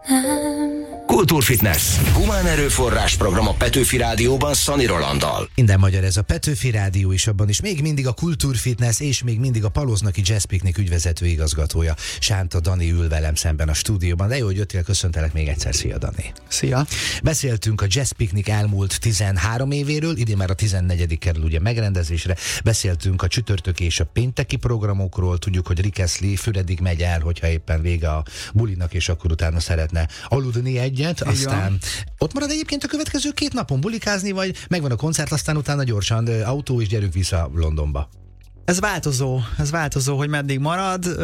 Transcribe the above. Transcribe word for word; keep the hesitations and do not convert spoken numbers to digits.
Kultúrfitness. Humán erőforrás program a Petőfi Rádióban Szani Rolanddal. Minden magyar ez a Petőfi Rádió is, abban is még mindig a Kultúrfitness és még mindig a Paloznaki Jazz Picnic ügyvezető igazgatója Sánta Dani ül velem szemben a stúdióban. De jó, hogy jöttél, köszöntelek még egyszer. Szia, Dani. Szia. Beszéltünk a Jazz Picnic elmúlt tizenhárom évéről, idén már a tizennegyedik kerül ugye megrendezésre. Beszéltünk a csütörtöki és a pénteki programokról, tudjuk, hogy Rick Astley Füredig megy el, hogyha éppen vége a bulinak, és akkor utána szeretne aludni egyet, aztán ott marad egyébként a következő két napon bulikázni, vagy megvan a koncert, aztán utána gyorsan autó és gyerünk vissza Londonba. Ez változó, ez változó, hogy meddig marad.